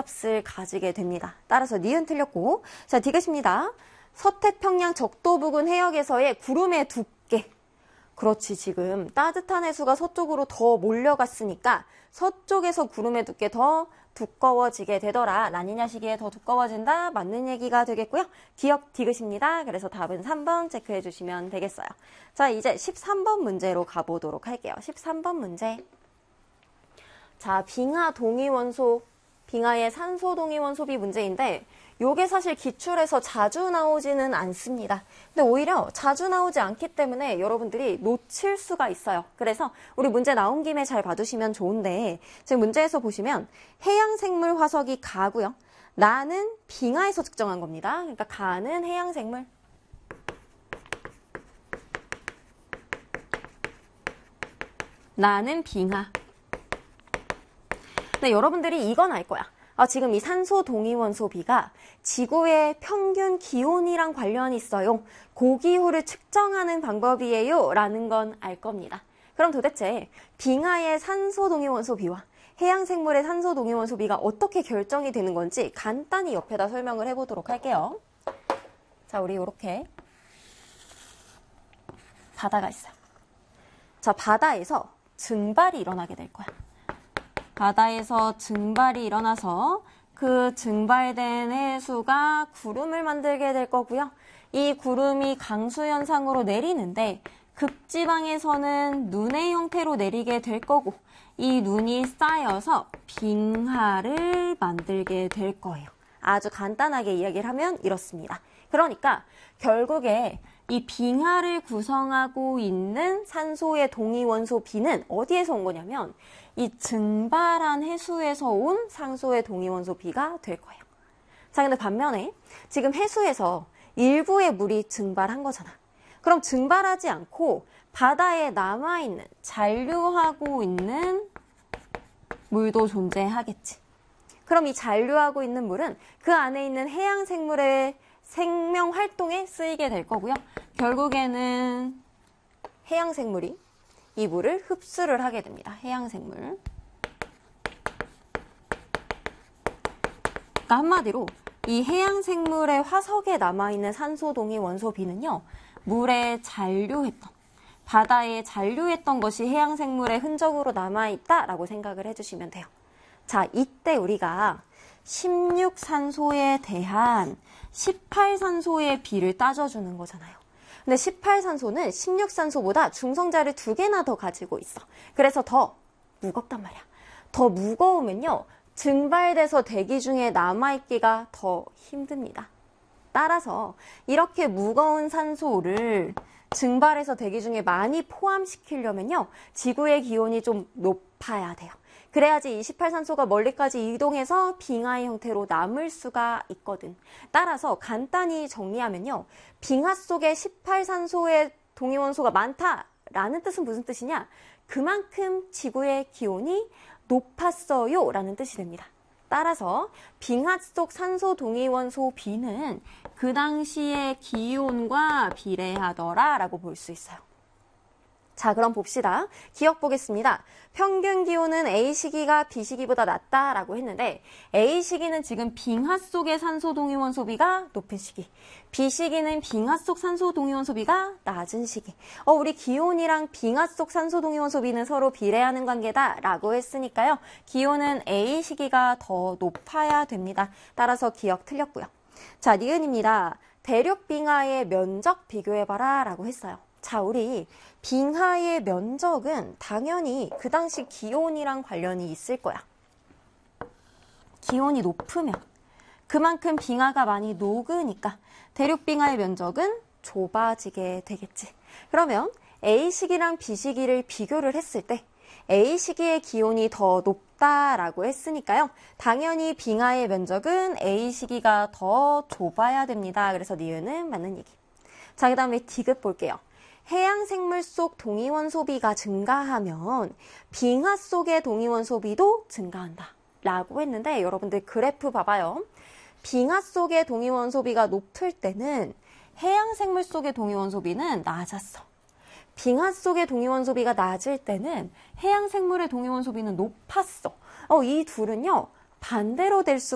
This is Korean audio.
값을 가지게 됩니다. 따라서 니은 틀렸고, 자, 디귿입니다. 서태평양 적도 부근 해역에서의 구름의 두께. 그렇지, 지금 따뜻한 해수가 서쪽으로 더 몰려갔으니까 서쪽에서 구름의 두께 더 두꺼워지게 되더라. 라니냐 시기에 더 두꺼워진다. 맞는 얘기가 되겠고요. 기억 디귿입니다. 그래서 답은 3번 체크해 주시면 되겠어요. 자, 이제 13번 문제로 가보도록 할게요. 13번 문제. 자, 빙하 동위원소, 빙하의 산소 동위원소비 문제인데 요게 사실 기출에서 자주 나오지는 않습니다. 근데 오히려 자주 나오지 않기 때문에 여러분들이 놓칠 수가 있어요. 그래서 우리 문제 나온 김에 잘 봐두시면 좋은데 지금 문제에서 보시면 해양생물 화석이 가고요. 나는 빙하에서 측정한 겁니다. 그러니까 가는 해양생물. 나는 빙하. 근데 여러분들이 이건 알 거야. 지금 이 산소 동위원소 비가 지구의 평균 기온이랑 관련이 있어요. 고기후를 측정하는 방법이에요. 라는 건 알 겁니다. 그럼 도대체 빙하의 산소 동위원소 비와 해양생물의 산소 동위원소 비가 어떻게 결정이 되는 건지 간단히 옆에다 설명을 해보도록 할게요. 자, 우리 이렇게 바다가 있어요. 자, 바다에서 증발이 일어나게 될 거야. 바다에서 증발이 일어나서 그 증발된 해수가 구름을 만들게 될 거고요. 이 구름이 강수현상으로 내리는데 극지방에서는 눈의 형태로 내리게 될 거고 이 눈이 쌓여서 빙하를 만들게 될 거예요. 아주 간단하게 이야기를 하면 이렇습니다. 그러니까 결국에 이 빙하를 구성하고 있는 산소의 동위원소 B는 어디에서 온 거냐면 이 증발한 해수에서 온 산소의 동위원소 B가 될 거예요. 자, 근데 반면에 지금 해수에서 일부의 물이 증발한 거잖아. 그럼 증발하지 않고 바다에 남아있는 잔류하고 있는 물도 존재하겠지. 그럼 이 잔류하고 있는 물은 그 안에 있는 해양 생물의 생명 활동에 쓰이게 될 거고요. 결국에는 해양 생물이 이 물을 흡수를 하게 됩니다. 해양 생물. 그러니까 한마디로 이 해양 생물의 화석에 남아있는 산소 동위원소 B는요. 물에 잔류했던, 바다에 잔류했던 것이 해양 생물의 흔적으로 남아있다라고 생각을 해주시면 돼요. 자, 이때 우리가 16산소에 대한 18산소의 비를 따져주는 거잖아요. 근데 18산소는 16산소보다 중성자를 2개나 더 가지고 있어. 그래서 더 무겁단 말이야. 더 무거우면요. 증발돼서 대기 중에 남아있기가 더 힘듭니다. 따라서 이렇게 무거운 산소를 증발해서 대기 중에 많이 포함시키려면요. 지구의 기온이 좀 높아야 돼요. 그래야지 이 18산소가 멀리까지 이동해서 빙하의 형태로 남을 수가 있거든. 따라서 간단히 정리하면요. 빙하 속에 18산소의 동위원소가 많다라는 뜻은 무슨 뜻이냐? 그만큼 지구의 기온이 높았어요 라는 뜻이 됩니다. 따라서 빙하 속 산소 동위원소 B는 그 당시의 기온과 비례하더라 라고 볼 수 있어요. 자, 그럼 봅시다. 기억 보겠습니다. 평균 기온은 A 시기가 B 시기보다 낮다라고 했는데 A 시기는 지금 빙하 속의 산소 동위원소 B가 높은 시기, B 시기는 빙하 속 산소 동위원소 B가 낮은 시기. 우리 기온이랑 빙하 속 산소 동위원소 B는 서로 비례하는 관계다라고 했으니까요. 기온은 A 시기가 더 높아야 됩니다. 따라서 기억 틀렸고요. 자, 니은입니다. 대륙 빙하의 면적 비교해봐라 라고 했어요. 자, 우리 빙하의 면적은 당연히 그 당시 기온이랑 관련이 있을 거야. 기온이 높으면 그만큼 빙하가 많이 녹으니까 대륙 빙하의 면적은 좁아지게 되겠지. 그러면 A 시기랑 B 시기를 비교를 했을 때 A 시기의 기온이 더 높다라고 했으니까요. 당연히 빙하의 면적은 A 시기가 더 좁아야 됩니다. 그래서 니은은 맞는 얘기. 자, 그 다음에 디귿 볼게요. 해양 생물 속 동위원소 B가 증가하면 빙하 속의 동위원소 B도 증가한다 라고 했는데 여러분들 그래프 봐봐요. 빙하 속의 동위원소 B가 높을 때는 해양 생물 속의 동위원소 B는 낮았어. 빙하 속의 동위원소 B가 낮을 때는 해양 생물의 동위원소 B는 높았어. 이 둘은요 반대로 될 수